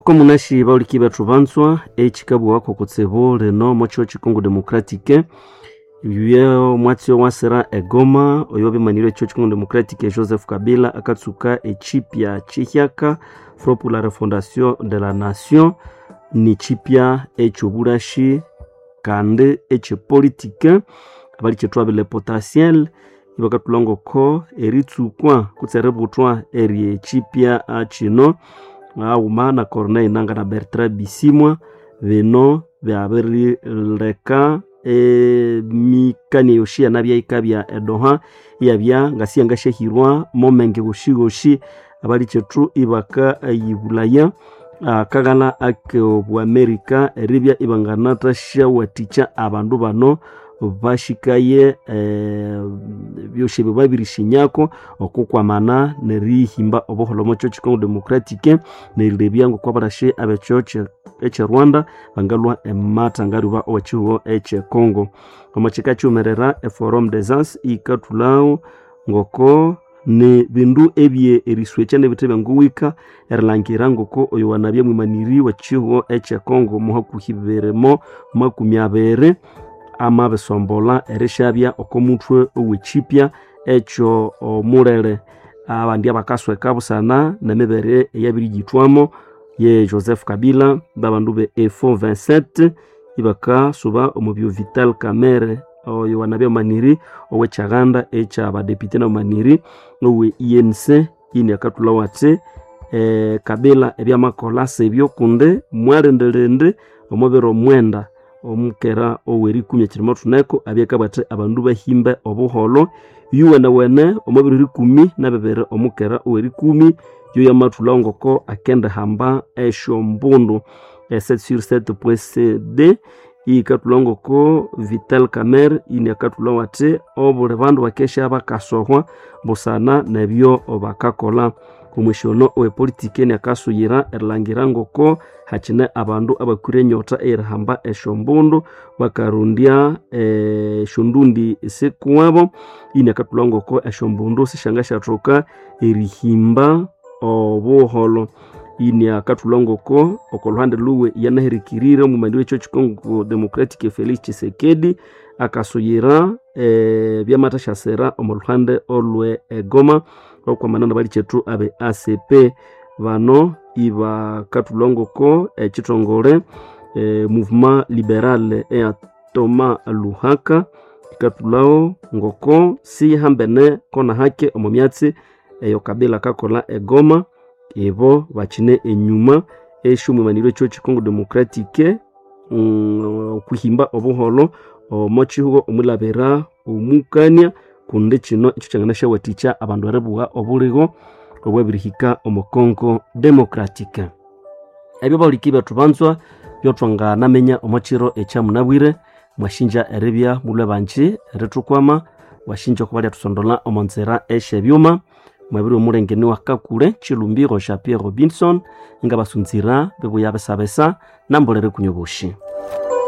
Komunashi bauliki bethu banswa echikabu wako kutsebo leno mocho chikongo demokratike yuyo mwatio wasera egoma oyobe manire cho chikongo demokratike Joseph Kabila akatsuka echipya chihyaka Front pour la Refondation de la Nation ni chipya echoburashi kande eche politique abali chetwa le potentiel ibakatulongo ko eritsukwa kutserebutwa eri chipya achino auma na Corneille Nanga na Bertrand Bisimwa veno veaberi leka mikani yoshia nabya ikabya edoha yabya ngasiya ngashehirwa momenge gushigoshi abali chetru ibaka ayibulaya kagala ake obu America eribya ibanganata shawaticha abandu bano bashikaye byoshebe babirishinyako okukwamana nerihimba obuholomo cyo chikongo demokratike nerilebya ngo kwabarashe abechoche eche Rwanda bangalwa emata ngaruba ochiwo eche Congo omachika chumerera Forum des As ikatulao ngoko ne bindu ebye eriswecha nebitebe nguwika erlangira ngoko oyo wanabye mwimaniri wachiwo eche Congo muhakuhiberemo makumyabere amabesombola erishabya okomutwe owechipya echo omurere abandi abakasweka busana nemebere eyabirigitwamo ye Joseph Kabila babandu be F27 ibaka suba omubyo Vital Kamerhe oyo wanabya maniri owechaganda echa abadepite na maniri owe INC ini akatula wate Kabila ebyamakola sebyo kunde mwarendelende omubero mwenda omukera oweri kumya kirimoto neko abyakabate abandu bahimbe obuholo yuwena wene omubiri 10 nabebere omukera oweri 10 yo yamatula ngoko akende hamba esho mbundu 7/7.cd ikatulongo ko Vital Kamerhe ini akatula wate obule bandu bakesha bakasohwa busana nebyo obakakola kumushono owe politike ne akasuyira erlangira ngoko hachine abandu abakure nyota erhamba eshombundu bakarundia shundundi sekuwabo ini akatulongo ko eshombundu sishanga shatoka erihimba obuholo ini akatulongo ko okolhande luwe yanahirikirira mu mandire cyo chikongo demokratike Felix Tshisekedi akasuyira byamatashasera omulhande olwe Goma kwa manana bali chetu abe ACP vano iba katulongo ko chitongole mouvement libéral et Thomas Luhaka katulao ngoko si hambene kona hake omomyatsi yo Kabila kakola Goma ebo bachine enyuma eshumu maniro cyo chikongo demokratike kuhimba obuholo omochihugo omulabera omukania kunde chino icho changanasha waticha abandu arebuga obuligo obwebirihika omukongo demokratike ebyo baulikibe tubanzwa byotwanga namenya omochiro echamunabwire mwashinja erebya mulwe banchi retukwama washinja kubalya tusondola omonzera eshebyuma mwabiri omulengeni wakakule Chilumbiro Jean-Pierre Robinson ngabasunzira bebuya besabesa nambolere kunyoboshi.